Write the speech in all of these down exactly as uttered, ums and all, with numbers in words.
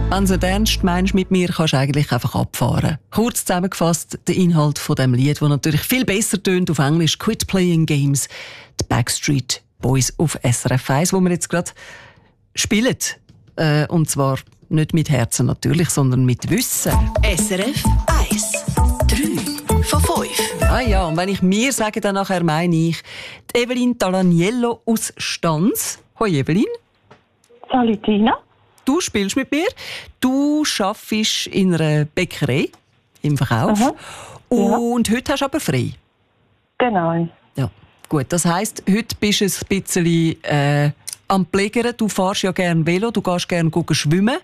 Wenn du es ernst meinst mit mir, kannst du eigentlich einfach abfahren. Kurz zusammengefasst, der Inhalt von dem Lied, das natürlich viel besser tönt auf Englisch, «Quit Playing Games», die Backstreet Boys auf S R F eins, wo wir jetzt gerade spielen. Äh, und zwar nicht mit Herzen natürlich, sondern mit Wissen. S R F eins. drei von fünf. Ah ja, und wenn ich «mir» sage, dann nachher meine ich die Evelyn Talaniello aus Stanz. Hoi Evelyn. Salut Tina. Du spielst mit mir. Du arbeitest in einer Bäckerei im Verkauf. Aha. Und ja. Heute hast du aber frei. Genau. Ja, gut. Das heisst, heute bist du ein bisschen äh, am Pflegern. Du fährst ja gerne Velo, du gehst gerne schwimmen.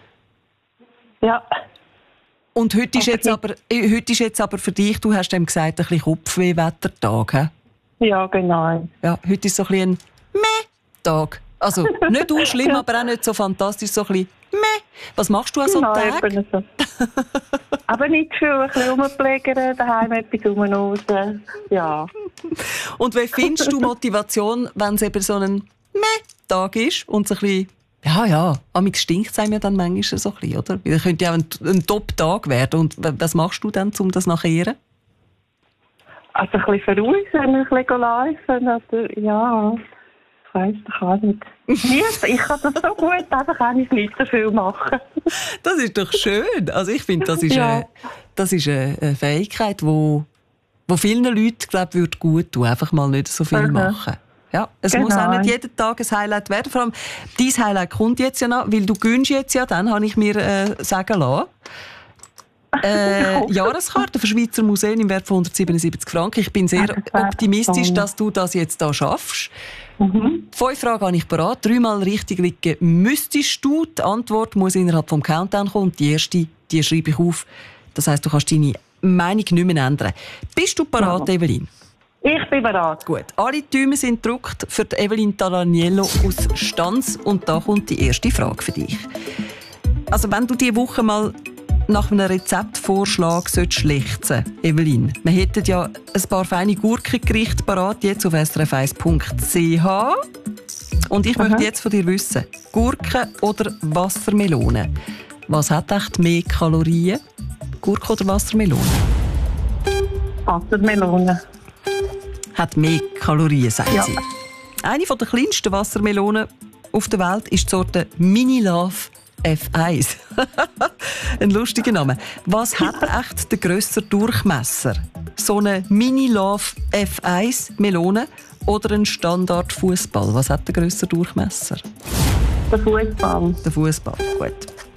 Ja. Und heute ist, Okay. jetzt aber, äh, heute ist jetzt aber für dich, du hast eben gesagt, ein bisschen Kopfweh-Wettertag. He? Ja, genau. Ja, heute ist so ein bisschen ein Meh-Tag. Also nicht so schlimm, aber auch nicht so fantastisch, so ein bisschen Meh. Was machst du an so einem Genau, Tag? eben so. Aber nicht viel, ein bisschen rumpflegern, daheim etwas rumhausen. Ja. Und wie findest du Motivation, wenn es eben so ein Meh-Tag ist und so ein bisschen, ja, ja, amix stinkt es einem ja dann manchmal so ein bisschen, oder? Weil das könnte ja auch ein, ein Top-Tag werden. Und was machst du dann, um das nachher? Also ein bisschen verruhen, ein bisschen laufen, oder, ja, ich weiss doch auch nicht. Nicht, ich kann das so gut, einfach auch nicht so viel machen. Das ist doch schön. Also ich finde, das ist, Ja. äh, das ist eine, eine Fähigkeit, die wo, wo vielen Leuten, glaube ich, gut tun, einfach mal nicht so viel Mhm. machen. Ja, es Genau. muss auch nicht jeden Tag ein Highlight werden. Vor allem, dein Highlight kommt jetzt ja noch, weil du gönnst jetzt ja, dann habe ich mir äh, sagen lassen. Äh, Jahreskarte für Schweizer Museen im Wert von hundertsiebenundsiebzig Franken. Ich bin sehr optimistisch, dass du das jetzt hier schaffst. Mhm. Fünf Fragen habe ich parat. Dreimal richtig liegen müsstest du. Die Antwort muss innerhalb vom Countdown kommen. Und die erste, die schreibe ich auf. Das heisst, du kannst deine Meinung nicht mehr ändern. Bist du parat, Ja. Evelyn? Ich bin bereit. Gut. Alle Däume sind gedruckt für die Evelyn Talaniello aus Stanz. Und da kommt die erste Frage für dich. Also wenn du diese Woche mal nach einem Rezeptvorschlag schlichten, Evelyn. Wir hätten ja ein paar feine Gurkengerichte parat, jetzt auf s r f eins punkt c h. Und ich Aha. möchte jetzt von dir wissen, Gurke oder Wassermelone? Was hat echt mehr Kalorien? Gurke oder Wassermelone? Wassermelone. Hat mehr Kalorien, sagt Ja. sie. Eine der kleinsten Wassermelonen auf der Welt ist die Sorte Mini Love F eins. Ein lustiger Name. Was hat echt den grösseren Durchmesser? So eine Mini Love F eins Melone oder ein Standard Fußball? Was hat den grösseren Durchmesser? Der Fußball. Der Fußball. Gut.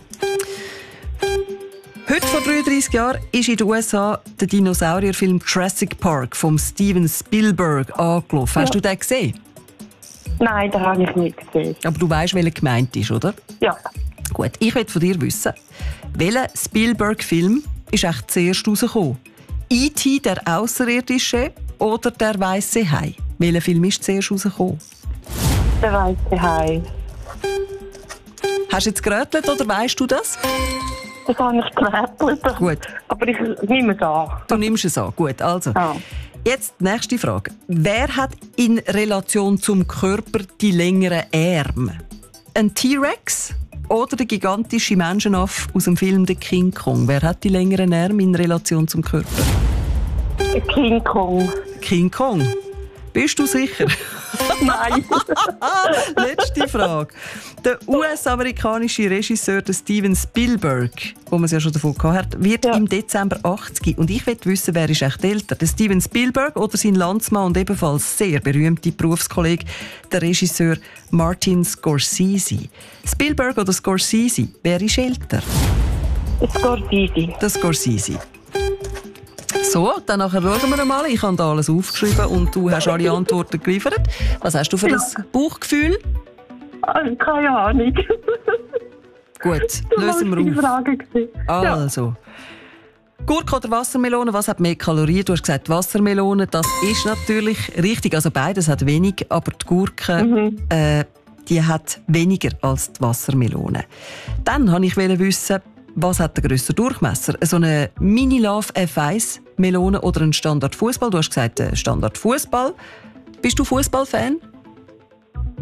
Heute vor dreiunddreissig Jahren ist in den U S A der Dinosaurierfilm Jurassic Park von Steven Spielberg angelaufen. Hast Ja. du den gesehen? Nein, den habe ich nicht gesehen. Aber du weißt, welcher gemeint ist, oder? Ja. Gut, ich will von dir wissen, welcher Spielberg-Film ist echt zuerst rausgekommen? E T, der Außerirdische oder der Weiße Hai? Welcher Film ist zuerst rausgekommen? Der weiße Hai. Hast du jetzt gerätselt oder weißt du das? Das habe ich gerätselt. Gut. Aber ich nehme es an. Du nimmst es an. Gut, also. Ah. Jetzt die nächste Frage. Wer hat in Relation zum Körper die längeren Arme? Ein T-Rex oder der gigantische Menschenaff aus dem Film «Der King Kong»? Wer hat die längeren Arme in Relation zum Körper? King Kong. King Kong. Bist du sicher? Nein. Letzte Frage. Der U S-amerikanische Regisseur Steven Spielberg, wo man es ja schon davon gehabt hat, wird Ja. im Dezember achtzig. Und ich will wissen, wer ist echt älter? Der Steven Spielberg oder sein Landsmann und ebenfalls sehr berühmte Berufskollege, der Regisseur Martin Scorsese. Spielberg oder Scorsese, wer ist älter? Scorsese. Der Scorsese. So, dann nachher schauen wir mal. Ich habe da alles aufgeschrieben und du hast alle Antworten geliefert. Was hast du für Ja. ein Bauchgefühl? Ah, keine Ahnung. Gut, lösen wir Die auf. Frage gewesen. Ja. Also, Gurke oder Wassermelone, was hat mehr Kalorien? Du hast gesagt Wassermelone, das ist natürlich richtig. Also beides hat wenig, aber die Gurke Mhm. äh, die hat weniger als die Wassermelone. Dann wollte ich wissen, was hat den grösseren Durchmesser? So eine Mini Love F eins Melone oder ein Standard Fußball? Du hast gesagt äh, Standard Fußball. Bist du Fußballfan?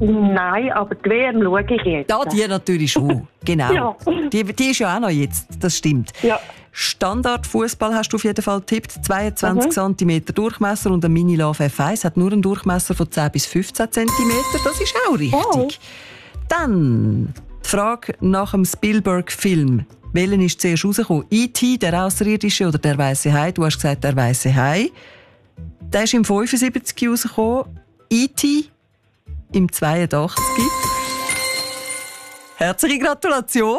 Nein, aber die W M schaue ich jetzt. Da, die natürlich schon. Genau. Ja. Die, die ist ja auch noch jetzt, das stimmt. Ja. Standardfußball hast du auf jeden Fall getippt. zweiundzwanzig Mhm. Zentimeter Durchmesser und ein Mini Love F eins hat nur einen Durchmesser von zehn bis fünfzehn Zentimeter. Das ist auch richtig. Wow. Dann die Frage nach dem Spielberg-Film. Welchen ist zuerst rausgekommen? E T, der Außerirdische oder der Weiße Hai? Du hast gesagt, der Weiße Hai. Der ist im fünfundsiebzig rausgekommen. E T im zweiundachtzig. Herzliche Gratulation!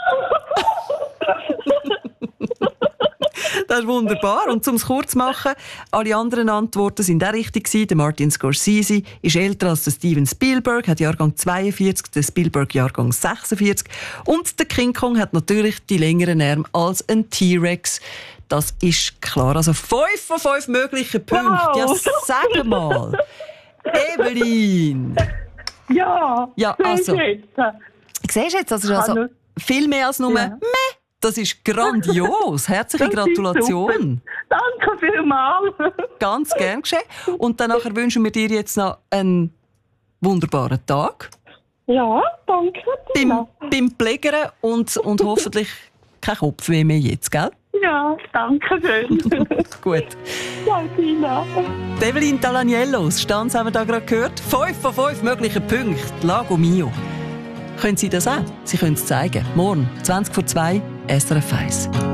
Das ist wunderbar. Und um es kurz zu machen, alle anderen Antworten sind auch richtig gewesen. Der Martin Scorsese ist älter als der Steven Spielberg, hat Jahrgang zweiundvierzig, der Spielberg Jahrgang sechsundvierzig. Und der King Kong hat natürlich die längeren Arme als ein T-Rex. Das ist klar. Also fünf von fünf möglichen Punkten. Wow. Ja, sag mal. Evelyn. Ja, Ja, sehr also. schön. Siehst du jetzt, das ist also Hallo. viel mehr als nur Ja. «Meh». Das ist grandios. Herzliche Das ist Gratulation. Danke vielmals. Ganz gern geschehen. Und dann nachher wünschen wir dir jetzt noch einen wunderbaren Tag Ja, danke. beim, Tina. beim Pflegern und, und hoffentlich kein Kopfweh mehr jetzt, gell? Ja, danke schön. Gut. Ja, Tina. Die Evelyn Talaniello aus Stanz haben wir da gerade gehört. Fünf von fünf möglichen Punkten. Lago Mio. Können Sie das auch? Sie können es zeigen. Morgen, zwanzig vor zwei, S R F eins.